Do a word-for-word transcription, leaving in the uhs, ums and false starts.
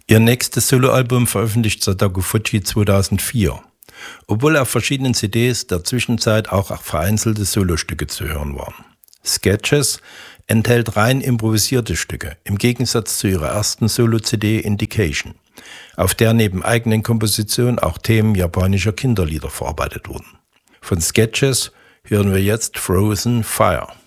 Ihr nächstes Soloalbum veröffentlicht Sadako Fujii zweitausendvier, obwohl auf verschiedenen C Ds der Zwischenzeit auch vereinzelte Solostücke zu hören waren. Sketches enthält rein improvisierte Stücke, im Gegensatz zu ihrer ersten Solo-C D Indication, auf der neben eigenen Kompositionen auch Themen japanischer Kinderlieder verarbeitet wurden. Von Sketches hören wir jetzt Frozen Fire.